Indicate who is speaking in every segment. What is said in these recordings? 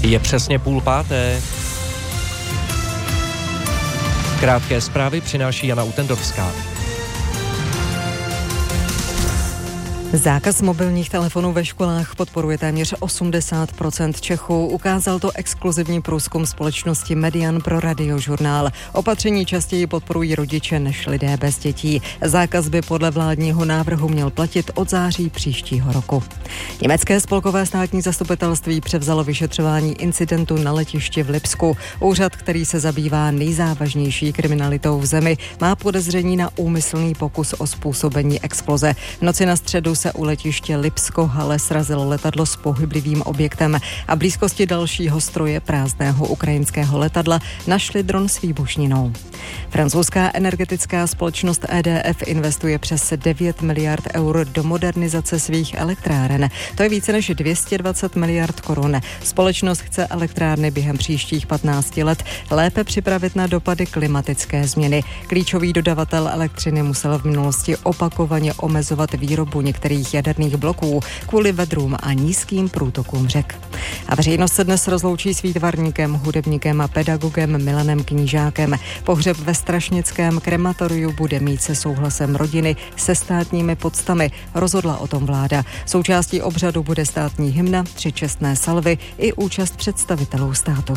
Speaker 1: Je přesně 4:30. Krátké zprávy přináší Jana Utendorská.
Speaker 2: Zákaz mobilních telefonů ve školách podporuje téměř 80% Čechů. Ukázal to exkluzivní průzkum společnosti Median pro Radiožurnál. Opatření častěji podporují rodiče než lidé bez dětí. Zákaz by podle vládního návrhu měl platit od září příštího roku. Německé spolkové státní zastupitelství převzalo vyšetřování incidentu na letišti v Lipsku. Úřad, který se zabývá nejzávažnější kriminalitou v zemi, má podezření na úmyslný pokus o způsobení exploze. V noci na středu se u letiště Lipsko-Halle srazilo letadlo s pohyblivým objektem a v blízkosti dalšího stroje prázdného ukrajinského letadla našli dron s výbušninou. Francouzská energetická společnost EDF investuje přes 9 miliard eur do modernizace svých elektráren. To je více než 220 miliard korun. Společnost chce elektrárny během příštích 15 let lépe připravit na dopady klimatické změny. Klíčový dodavatel elektřiny musel v minulosti opakovaně omezovat výrobu některých jaderných bloků kvůli vedrům a nízkým průtokům řek. A veřejnost se dnes rozloučí s výtvarníkem, hudebníkem a pedagogem Milanem Knížákem. Pohřeb ve strašnickém krematoriu bude mít se souhlasem rodiny se státními poctami. Rozhodla o tom vláda. Součástí obřadu bude státní hymna, 3 čestné salvy i účast představitelů státu.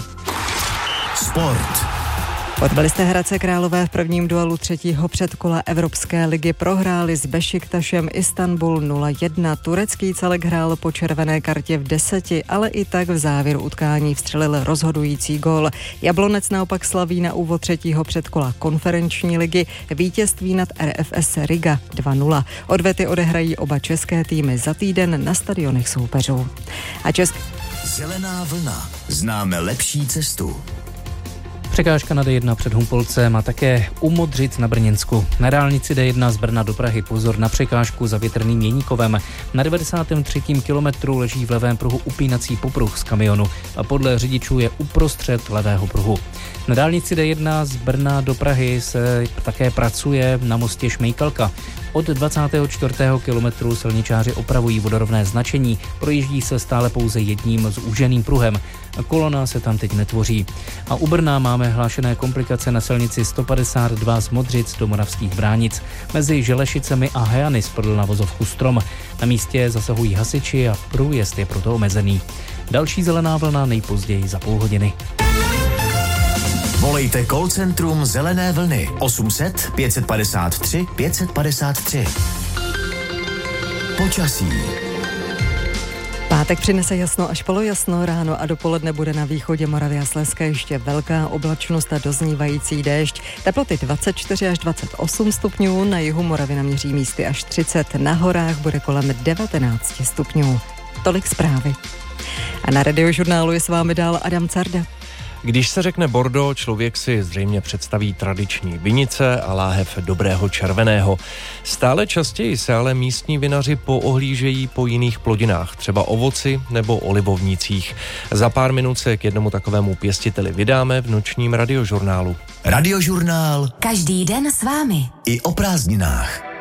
Speaker 3: Sport.
Speaker 2: Fotbalisté Hradce Králové v prvním duelu 3. předkola Evropské ligy prohráli s Bešiktašem Istanbul 0-1. Turecký celek hrál po červené kartě v 10, ale i tak v závěru utkání vstřelil rozhodující gól. Jablonec naopak slaví na úvod 3. předkola konferenční ligy vítězství nad RFS Riga 2-0. Odvety odehrají oba české týmy za týden na stadionech soupeřů.
Speaker 3: Zelená vlna. Známe lepší cestu.
Speaker 4: Překážka na D1 před Humpolcem a také u Modřic na Brněnsku. Na dálnici D1 z Brna do Prahy pozor na překážku za Větrným Měníkovem. Na 93. kilometru leží v levém pruhu upínací popruh z kamionu a podle řidičů je uprostřed levého pruhu. Na dálnici D1 z Brna do Prahy se také pracuje na mostě Šmejkalka. Od 24. kilometru silničáři opravují vodorovné značení, projíždí se stále pouze jedním zúženým pruhem. Kolona se tam teď netvoří. A u Brna máme hlášené komplikace na silnici 152 z Modřic do Moravských Bránic. Mezi Želešicemi a Hejany spadl na vozovku strom. Na místě zasahují hasiči a průjezd je proto omezený. Další zelená vlna nejpozději za půl hodiny.
Speaker 3: Volejte call centrum Zelené vlny 800 553 553. Počasí.
Speaker 2: Pátek přinese jasno až polojasno, ráno a dopoledne bude na východě Moravy a Slezské ještě velká oblačnost a doznívající déšť. Teploty 24 až 28 stupňů, na jihu Moravy naměří místy až 30, na horách bude kolem 19 stupňů. Tolik zprávy. A na Radiožurnálu je s vámi dál Adam Carda.
Speaker 1: Když se řekne Bordeaux, člověk si zřejmě představí tradiční vinice a láhev dobrého červeného. Stále častěji se ale místní vinaři poohlížejí po jiných plodinách, třeba ovoci nebo olivovnících. Za pár minut se k jednomu takovému pěstiteli vydáme v nočním Radiožurnálu.
Speaker 3: Radiožurnál.
Speaker 5: Každý den s vámi.
Speaker 3: I o prázdninách.